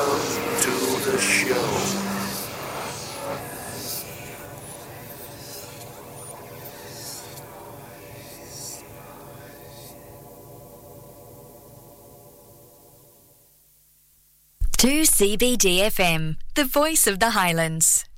Welcome to the show. To CBD FM, the voice of the Highlands.